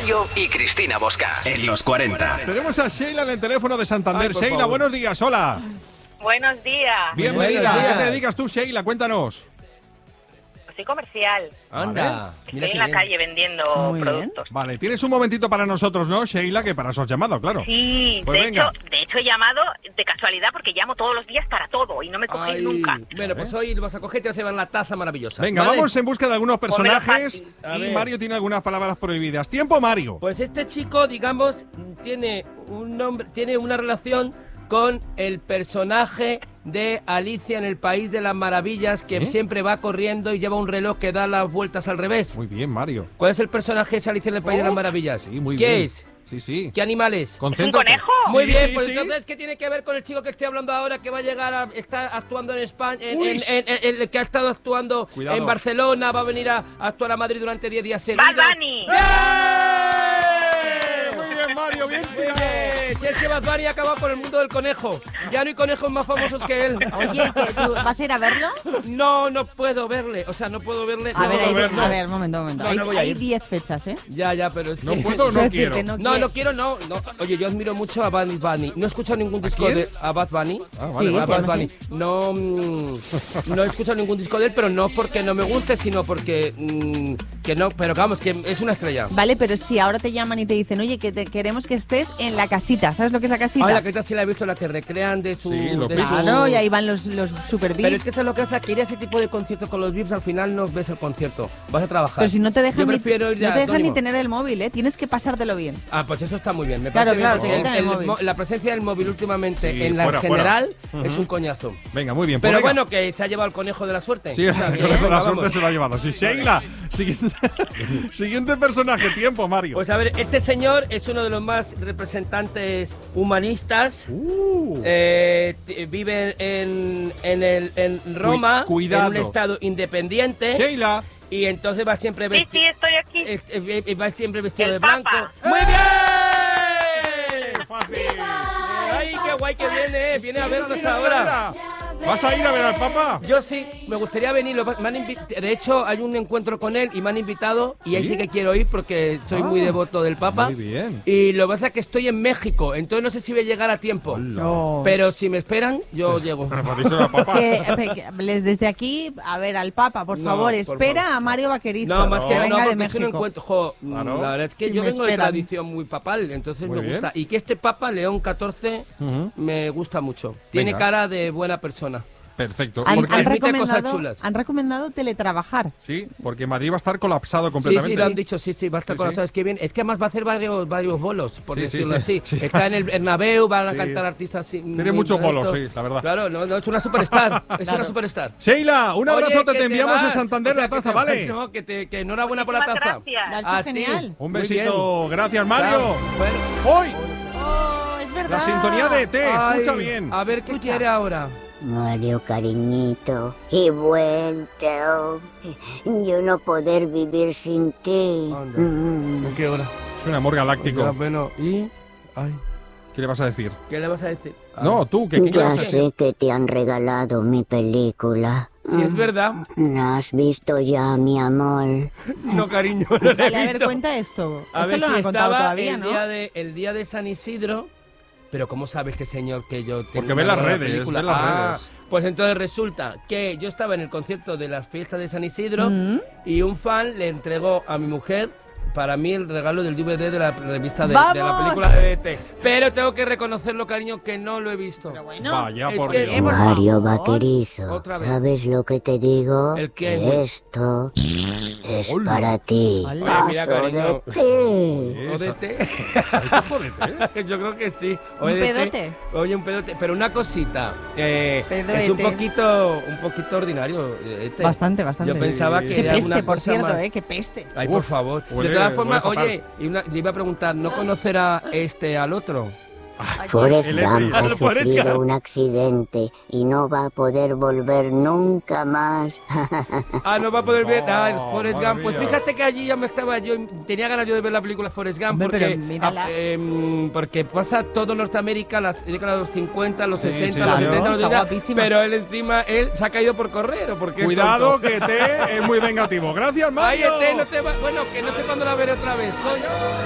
Mario y Cristina Bosca en los 40. Tenemos a Sheila en el teléfono de Santander. Sheila, favor. buenos días, hola. Buenos días. Bienvenida. Buenos días. ¿Qué te dedicas tú, Sheila? Cuéntanos. Soy comercial. Anda. Estoy en la calle vendiendo Muy productos. Vale, tienes un momentito para nosotros, ¿no, Sheila? Que para eso has llamado, claro. Sí, Pues de venga. hecho he llamado de casualidad porque llamo todos los días para todo y no me cogéis nunca. Bueno, pues hoy lo vas a coger y te vas a llevar la taza maravillosa. Venga, ¿vale? vamos en busca de algunos personajes fácil. A y ver. Mario tiene algunas palabras prohibidas. ¡Tiempo, Mario! Pues este chico, digamos, tiene un nombre, tiene una relación con el personaje de Alicia en el País de las Maravillas, que siempre va corriendo y lleva un reloj que da las vueltas al revés. Muy bien, Mario. ¿Cuál es el personaje de Alicia en el País de las Maravillas? Sí, muy ¿Qué bien. es? Sí, sí. ¿Qué animal es? ¿Es un Concéntrate. conejo? Muy Sí, bien, sí, pues sí. entonces, ¿qué tiene que ver con el chico que estoy hablando ahora, que va a llegar a... está actuando en España, Uy. el que ha estado actuando Cuidado. en Barcelona, va a venir a actuar a Madrid durante 10 días seguidos? Bad Bunny. ¡Eh! Muy bien, Mario, bien tirado. Si es que Bad Bunny ha acabado con el mundo del conejo. Ya no hay conejos más famosos que él. Oye, ¿tú vas a ir a verlo? No puedo verle. O sea, no puedo verle. A ver, verlo. a ver, momento. No, no voy a Hay ir. 10 fechas, ¿eh? Ya, pero es No que... puedo o no Quiero quiero. decirte, No quiero. quiero, no. Oye, yo admiro mucho a Bad Bunny. No he escuchado ningún disco quién? de... ¿A Bad Bunny? Ah, vale, Sí, vale, A se Bad llama Bunny. No he escuchado ningún disco de él, pero no porque no me guste, sino porque... que no, pero vamos, que es una estrella. Vale, pero si ahora te llaman y te dicen, oye, que queremos que estés en la casita. ¿Sabes lo que es la casita? Ahora la que sí la he visto, la que recrean de su... Sí, los de Beatles. su- Claro, y ahí van los super Pero es beats. que eso es lo que pasa, que ir a ese tipo de conciertos con los VIPs al final no ves el concierto, vas a trabajar. Pero si no te dejan, Yo ni, prefiero ir no a te dejan ni Antónimo. tener el móvil, ¿eh? Tienes que pasártelo bien. Ah, pues eso está muy bien, me Claro, parece claro, bien, te porque quitan el móvil. la presencia del móvil últimamente Sí, en la fuera, general fuera. es un coñazo. Venga, muy bien. Pues Pero venga. bueno, que se ha llevado el conejo de la suerte. Sí, O sea, el que, conejo de la vamos. suerte se lo ha llevado. Sí, Sheila. Siguiente personaje, tiempo, Mario. Pues a ver, este señor es uno de los más representantes humanistas. Vive en Roma, Cuidado. en un estado independiente. Sheila. Y entonces va siempre Sí, vestido. estoy aquí. Va siempre vestido El de blanco. Papa. ¡Muy bien! Fácil. ¡Ay, qué guay que viene! Viene a vernos Mira, ahora. mira. ¿Vas a ir a ver al Papa? Yo sí, me gustaría venir. De hecho, hay un encuentro con él y me han invitado. Y ahí ¿Sí? sí que quiero ir porque soy muy devoto del Papa. Muy bien. Y lo que pasa es que estoy en México, entonces no sé si voy a llegar a tiempo. No. Pero si me esperan, yo llego. Pero para díselo al Papa. Desde aquí, a ver, al Papa, por No, favor, por espera favor. a Mario Vaquerizo. No, más que venga no, de porque es un México. encuentro. Jo, Claro. la verdad es que Si yo me vengo de esperan. tradición muy papal, entonces Muy me bien. gusta. Y que este Papa, León XIV, Ujú. me gusta mucho. Tiene Venga. cara de buena persona. Perfecto. Han, Porque- han Permite cosas recomendado, chulas. han recomendado teletrabajar. Sí, porque Madrid va a estar colapsado Sí, completamente. sí, lo han dicho, sí, va a estar Sí, con sí. las ¿sabes qué bien? Es que además va a hacer varios bolos, por Sí, decirlo sí, así. sí. Sí, Está en el Bernabéu, van a Sí. cantar artistas así. Tiene muchos bolos, sí, la verdad. Claro, no, es una superstar, es Claro. una superstar. Sheila, un Oye, abrazote, que te enviamos a vas. Santander O sea, la que taza, te vas, ¿vale? no, que enhorabuena por la Muchísimas taza. gracias. Lo has hecho A ti. genial. Un Muy besito, bien. gracias, Mario. Chao. Bueno, Hoy, Oh, es verdad. la sintonía de ET, escucha ay, bien. A ver qué Escucha. quiere ahora. Mario, cariñito, he vuelto. Yo no poder vivir sin ti. Anda. Mm. ¿En qué hora? Es un amor Ya, galáctico. bueno, y... Ay, ¿Qué le vas a decir? ¿qué le vas a decir? Ah, No, tú, ¿qué Ya vas a decir? sé que te han regalado mi película. Si es verdad. ¿La has visto ya, mi amor? No, cariño, no lo he Vale, a ver, visto. cuenta esto. A Esto ver lo si han contado estaba todavía, el, ¿no? el día de San Isidro. Pero ¿cómo sabe este señor que yo tengo Porque ve una las nueva redes, película? ve las Ah, redes. pues entonces resulta que yo estaba en el concierto de las fiestas de San Isidro y un fan le entregó a mi mujer para mí el regalo del DVD de la revista de la ¡Vamos! película de ET. Pero tengo que reconocerlo, cariño, que no lo he visto. Pero bueno, Vaya, es por que- Dios. por Mario favor. Vaquerizo, Otra vez. ¿sabes lo que te digo? ¿El qué? Que esto es Hola. para ti. Hola. Paso Mira, cariño. de ti. ¿O de ET? ¿Ha hecho jodete? Yo creo que sí. ¿Un de ET. pedote? Oye, un pedote. Pero una cosita. Pedo es un ET. poquito ordinario. ET. Bastante, bastante. Yo pensaba que Qué era peste, una por cosa cierto, más... qué peste. Ay, por Uf, favor. huele- de todas formas, huele fatal. oye, le iba a preguntar, ¿no conocerá al otro? Forrest El Gump ha Al Forrest sufrido Gump. un accidente y no va a poder volver nunca más. Ah, no va a poder ver. Ah, el No, Forrest madre Gump. Pues mía. fíjate que allí ya me estaba yo. Tenía ganas yo de ver la película Forrest Gump Hombre, porque. pero mírala. Porque pasa todo Norteamérica, las décadas de los 50, los Sí, 60, sí, los sí. 70, los Está 80. guapísima. Pero él encima, él se ha caído por correr. ¿O porque es Cuidado, tonto? que te es muy vengativo. Gracias, Ay, Mario. no te va. Bueno, que no sé cuándo la veré otra vez. Coño.